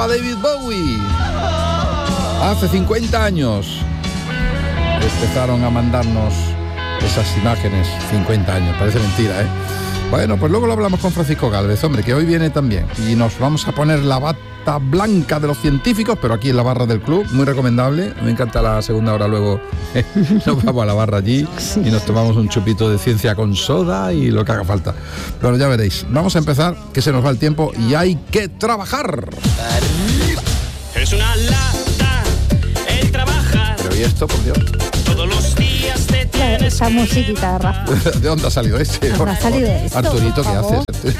a David Bowie. Hace 50 años empezaron a mandarnos esas imágenes. 50 años, parece mentira, ¿eh? Bueno, pues luego lo hablamos con Francisco Gálvez, hombre, que hoy viene también. Y nos vamos a poner la bata blanca de los científicos, pero aquí en la barra del club, muy recomendable. Me encanta la segunda hora, luego nos vamos a la barra allí y nos tomamos un chupito de ciencia con soda y lo que haga falta. Pero ya veréis, vamos a empezar, que se nos va el tiempo y hay que trabajar. Es una lata el trabajar. Pero ¿y esto, por Dios? Todos los días te tienes. Esa musiquita, Rafa. ¿De dónde ha salido este? ¿Dónde ha salido esto? Arturito, ¿qué haces?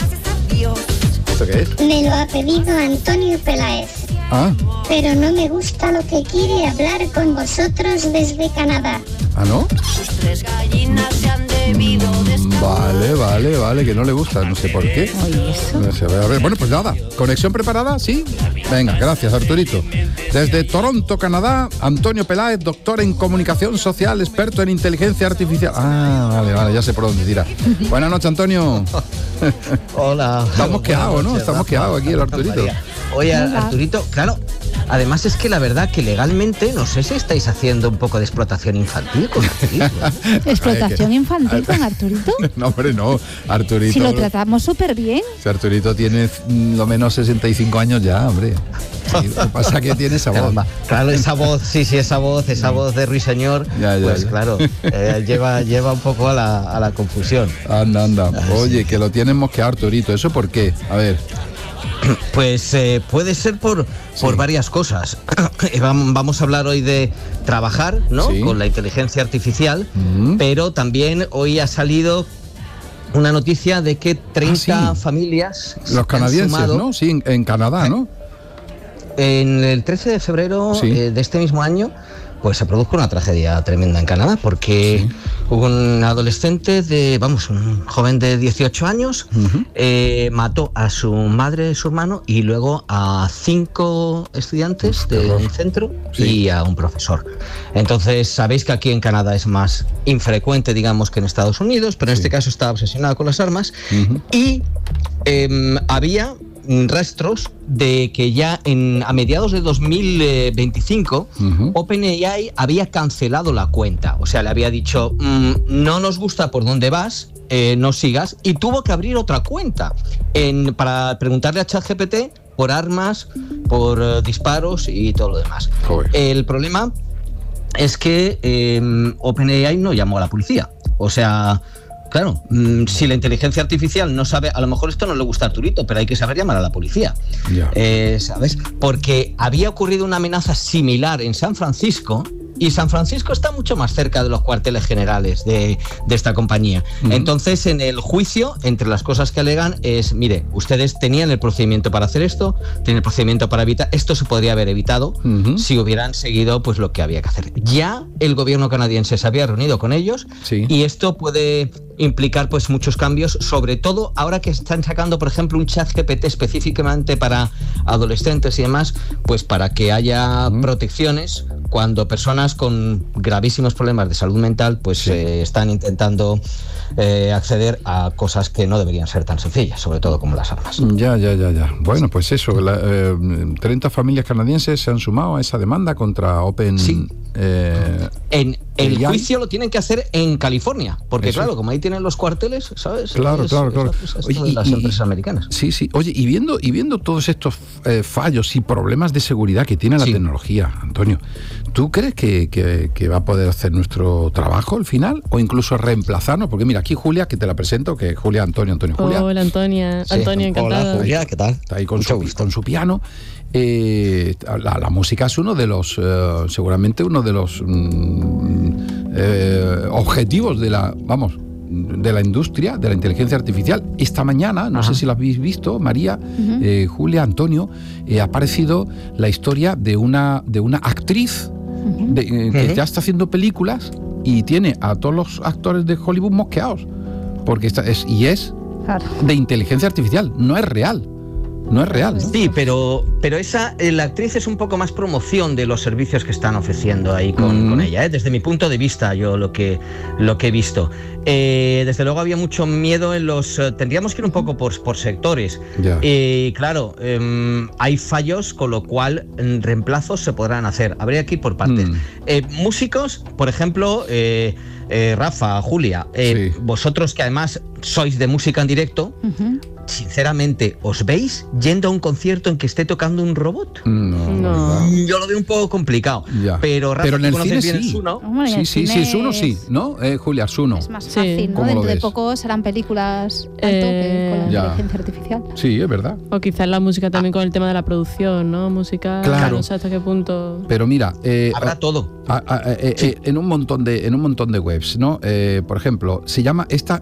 ¿Esto qué es? Me lo ha pedido Antonio Peláez, Ah, pero no me gusta lo que quiere hablar con vosotros desde Canadá. ¿ah, no? Sus 3 gallinas se han debido Vale, que no le gusta, no sé por qué. Oye, eso. No sé, a ver, bueno, pues nada, ¿conexión preparada? ¿Sí? Venga, gracias, Arturito. Desde Toronto, Canadá, Antonio Peláez, doctor en comunicación social, experto en inteligencia artificial. Ah, vale, ya sé por dónde tira. Buenas noches, Antonio. Hola. Está mosqueado, ¿no? Está mosqueado aquí el Arturito. Oye, Arturito, claro, además es que la verdad que legalmente no sé si estáis haciendo un poco de explotación infantil con Arturito. ¿Explotación infantil con Arturito? No, hombre, no. Arturito. Si lo tratamos súper bien. Si Arturito tiene lo menos 65 años ya, hombre. Sí, lo que pasa es que tiene esa voz. Claro, esa voz de Ruiseñor, Ya, claro, lleva un poco a la confusión. Anda. Oye, que lo tienen mosqueado, Arturito. ¿Eso por qué? A ver. Pues puede ser por varias cosas. Vamos a hablar hoy de trabajar, ¿no? Sí. Con la inteligencia artificial, pero también hoy ha salido una noticia de que 30 familias Los canadienses, ¿no? Sí, en Canadá, ¿no? En el 13 de febrero Sí. de este mismo año, pues se produjo una tragedia tremenda en Canadá, porque hubo un adolescente un joven de 18 años, mató a su madre, su hermano y luego a 5 estudiantes de un centro y a un profesor. Entonces, sabéis que aquí en Canadá es más infrecuente, digamos, que en Estados Unidos, pero en este caso estaba obsesionado con las armas y había rastros de que ya a mediados de 2025 OpenAI había cancelado la cuenta, o sea, le había dicho no nos gusta por dónde vas, no sigas, y tuvo que abrir otra cuenta para preguntarle a ChatGPT por armas, por disparos y todo lo demás. Joder. El problema es que OpenAI no llamó a la policía, o sea, claro, si la inteligencia artificial no sabe, a lo mejor esto no le gusta a Arturito, pero hay que saber llamar a la policía. Ya. ¿Sabes? Porque había ocurrido una amenaza similar en San Francisco, y San Francisco está mucho más cerca de los cuarteles generales de esta compañía. Entonces, en el juicio, entre las cosas que alegan es, mire, ustedes tenían el procedimiento para hacer esto, tienen el procedimiento para evitar, esto se podría haber evitado si hubieran seguido pues lo que había que hacer. Ya el gobierno canadiense se había reunido con ellos y esto puede implicar pues muchos cambios, sobre todo ahora que están sacando, por ejemplo, un ChatGPT específicamente para adolescentes y demás, pues para que haya protecciones cuando personas con gravísimos problemas de salud mental pues están intentando acceder a cosas que no deberían ser tan sencillas, sobre todo como las armas. Ya. Bueno, pues eso, 30 familias canadienses se han sumado a esa demanda contra Open. Sí. El juicio lo tienen que hacer en California, porque eso. Claro, como ahí tienen los cuarteles, ¿sabes? Claro. Oye, de las empresas americanas. Sí. Oye, y viendo todos estos fallos y problemas de seguridad que tiene la tecnología, Antonio, ¿tú crees que va a poder hacer nuestro trabajo al final? O incluso reemplazarnos, porque mira, aquí Julia, que te la presento, que es Julia, Antonio, Julia. Hola, Antonia. Sí. Antonio, encantada. Hola, Julia, ¿qué tal? Está ahí con su piano. La música es uno de los, seguramente uno de los objetivos de la industria, de la inteligencia artificial. Esta mañana, no sé si lo habéis visto, María, Julia, Antonio, ha aparecido la historia de una actriz que ya está haciendo películas y tiene a todos los actores de Hollywood mosqueados, porque es de inteligencia artificial, no es real. No es real, ¿no? Sí, pero la actriz es un poco más promoción de los servicios que están ofreciendo ahí con ella, ¿eh? Desde mi punto de vista, yo lo que he visto. Desde luego había mucho miedo en los... tendríamos que ir un poco por sectores. Y claro, hay fallos, con lo cual reemplazos se podrán hacer. Habría que ir por partes. Músicos, por ejemplo... Rafa, Julia, sí. Vosotros que además sois de música en directo, sinceramente, ¿os veis yendo a un concierto en que esté tocando un robot? No. Yo lo veo un poco complicado. Ya. Pero Rafa, pero en el cine bien sí. Suno. Hombre, sí, Suno sí, ¿no? Julia, Suno. Es más fácil, ¿no? Dentro de poco serán películas al toque con la inteligencia artificial. Sí, es verdad. O quizás la música también con el tema de la producción, ¿no? Música, claro. No sé hasta qué punto... Pero mira... habrá todo. En un montón de webs, ¿no? Por ejemplo, se llama esta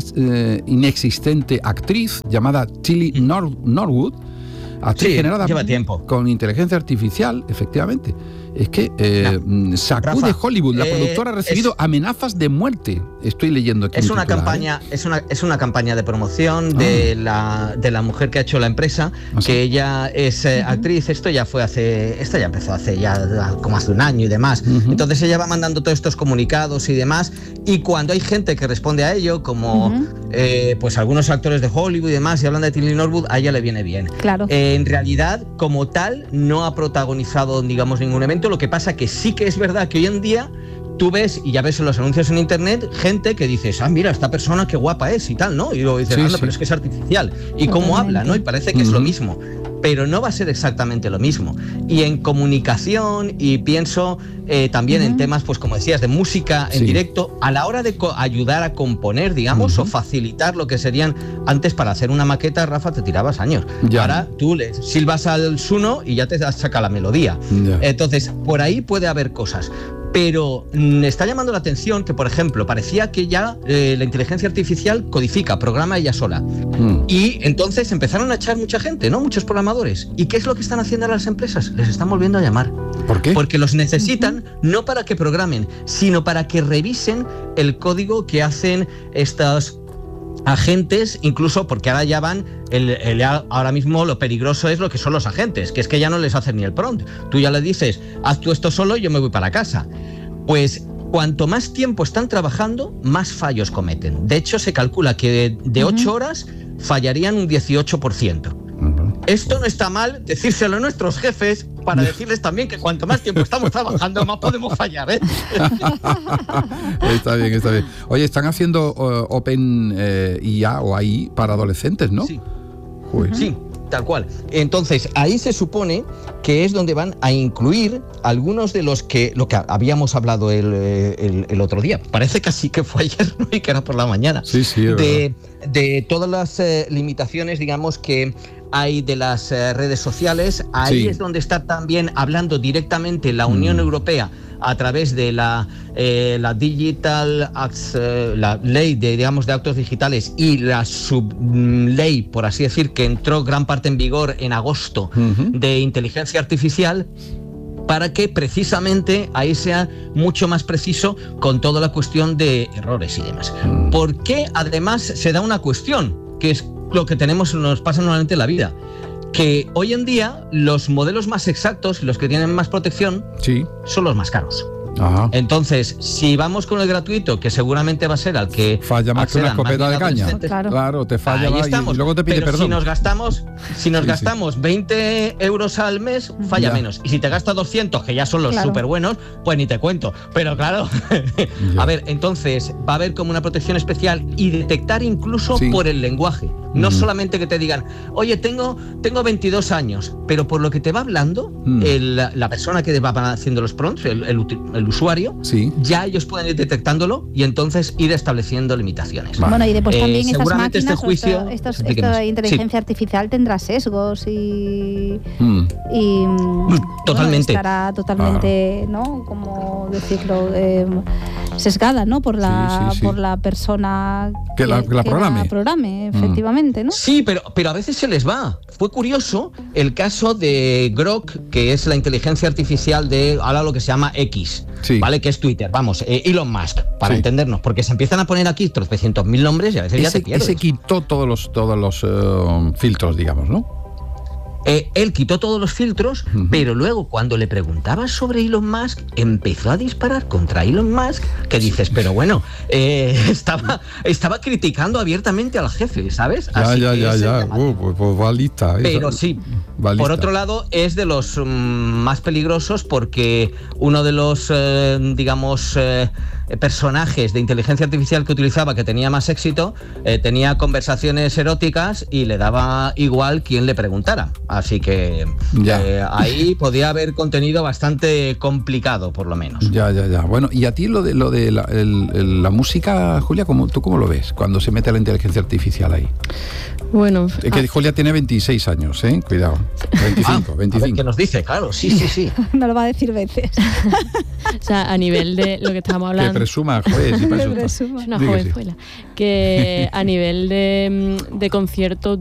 inexistente actriz llamada Tilly Norwood, actriz generada lleva tiempo. Con inteligencia artificial, efectivamente. Es que sacude Rafa, Hollywood. La productora ha recibido amenazas de muerte. Estoy leyendo aquí. Es una campaña, es una campaña de promoción de la mujer que ha hecho la empresa, que ella es actriz. Esto ya empezó hace como hace un año y demás. Entonces ella va mandando todos estos comunicados y demás. Y cuando hay gente que responde a ello, como pues algunos actores de Hollywood y demás, y hablan de Tilly Norwood, a ella le viene bien. Claro. En realidad, como tal, no ha protagonizado, digamos, ningún evento. Lo que pasa que sí que es verdad que hoy en día tú ves, y ya ves en los anuncios en internet, gente que dices, mira, esta persona qué guapa es y tal, ¿no? Y luego dices, pero es que es artificial. Y cómo habla, ¿no? Y parece que es lo mismo. Pero no va a ser exactamente lo mismo. Y en comunicación, y pienso también en temas, pues como decías, de música en directo, a la hora de ayudar a componer, digamos, o facilitar lo que serían... Antes, para hacer una maqueta, Rafa, te tirabas años. Ahora tú le silbas al Suno y ya te saca la melodía. Entonces, por ahí puede haber cosas. Pero me está llamando la atención que, por ejemplo, parecía que ya la inteligencia artificial codifica, programa ella sola. Y entonces empezaron a echar mucha gente, ¿no? Muchos programadores. ¿Y qué es lo que están haciendo las empresas? Les están volviendo a llamar. ¿Por qué? Porque los necesitan no para que programen, sino para que revisen el código que hacen estos agentes, incluso porque ahora ya van, ahora mismo lo peligroso es lo que son los agentes, que es que ya no les hacen ni el prompt. Tú ya le dices, haz tú esto solo y yo me voy para casa. Pues cuanto más tiempo están trabajando, más fallos cometen. De hecho, se calcula que de 8 horas fallarían un 18%. Esto no está mal decírselo a nuestros jefes, para decirles también que cuanto más tiempo estamos trabajando, más podemos fallar, ¿eh? Está bien. Oye, están haciendo Open IA o AI para adolescentes, ¿no? Sí. Sí, tal cual. Entonces, ahí se supone que es donde van a incluir algunos de lo que habíamos hablado el otro día. Parece casi que fue ayer, ¿no? Y que era por la mañana. Sí, de todas las limitaciones, digamos, que hay de las redes sociales. Ahí es donde está también hablando directamente la Unión Europea a través de la Digital Acts, la ley de actos digitales, y la subley, por así decir, que entró gran parte en vigor en agosto, de inteligencia artificial, para que precisamente ahí sea mucho más preciso con toda la cuestión de errores y demás. Porque además se da una cuestión, que es lo que nos pasa normalmente en la vida, que hoy en día los modelos más exactos, los que tienen más protección, son los más caros. Entonces, si vamos con el gratuito, que seguramente va a ser al que falla más que una escopeta de caña, claro, te falla y luego te pide perdón. Si nos gastamos 20 euros al mes, falla menos. Y si te gastas 200, que ya son los súper buenos, pues ni te cuento. Pero claro, a ver, entonces va a haber como una protección especial y detectar incluso por el lenguaje. No solamente que te digan, oye, tengo 22 años, pero por lo que te va hablando, la persona que va haciendo los prompts, el usuario, ya ellos pueden ir detectándolo y entonces ir estableciendo limitaciones. Bueno, y después también estas máquinas, este juicio, esta inteligencia artificial tendrá sesgos y totalmente. Estará totalmente, ¿no? Como decirlo, sesgada, ¿no? Por la persona que la programe, efectivamente, ¿no? Sí, pero a veces se les va. Fue curioso el caso de Grok, que es la inteligencia artificial de ahora lo que se llama X, ¿vale? Que es Twitter, vamos, Elon Musk, para entendernos, porque se empiezan a poner aquí 300.000 nombres y a veces ya te pierdes. Ese quitó todos los filtros, digamos, ¿no? Él quitó todos los filtros, pero luego cuando le preguntabas sobre Elon Musk, empezó a disparar contra Elon Musk, que dices, pero bueno, estaba criticando abiertamente al jefe, ¿sabes? Ya. Pues va lista. Pero sí, por otro lado, es de los más peligrosos porque uno de los, personajes de inteligencia artificial que utilizaba, que tenía más éxito, tenía conversaciones eróticas y le daba igual quien le preguntara. Así que ahí podía haber contenido bastante complicado, por lo menos. Ya. Bueno, y a ti lo de la música, Julia, ¿tú cómo lo ves cuando se mete la inteligencia artificial ahí? Bueno, que Julia tiene 26 años, cuidado. 25. A ver qué nos dice, claro, sí. No lo va a decir veces. O sea, a nivel de lo que estábamos hablando. Que presuma, juez, y presuma. Es una jovenzuela. Que a nivel de conciertos